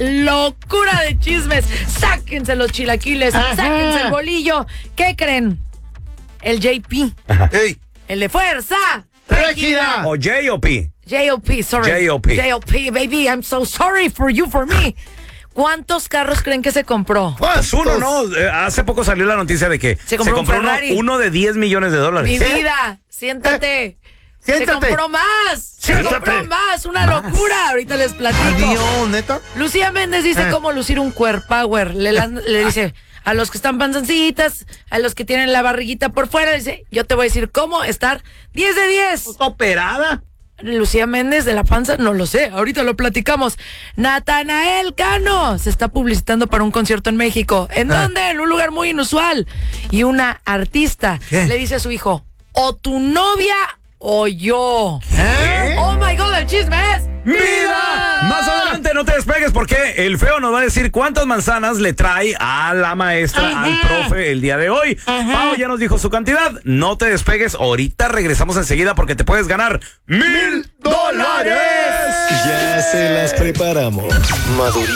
locura de chismes. Sáquense los chilaquiles, sáquense el bolillo. ¿Qué creen? El JP. Hey. El de Fuerza Régida. ¿O J o P? JOP, sorry. JOP, baby, I'm so sorry for me. ¿Cuántos carros creen que se compró? Pues uno, ¿no? Hace poco salió la noticia de que se compró un Ferrari. uno de $10 millones. Mi vida, siéntate. Se compró más. Se compró más. Una locura. Ahorita les platico. Adiós, ¿neta? Lucía Méndez dice cómo lucir un power. Le dice a los que están panzoncitas, a los que tienen la barriguita por fuera, dice, yo te voy a decir cómo estar 10 de 10. ¿Está operada? Lucía Méndez de la panza, no lo sé, ahorita lo platicamos. Natanael Cano se está publicitando para un concierto en México. ¿En dónde? En un lugar muy inusual. Y una artista le dice a su hijo, o tu novia o yo. Oh my God, el chisme es ¡Vida! Más adelante no te despegues porque el feo nos va a decir cuántas manzanas le trae a la maestra, al profe el día de hoy. Pau ya nos dijo su cantidad. No te despegues. Ahorita regresamos enseguida porque te puedes ganar $1,000. Ya se las preparamos.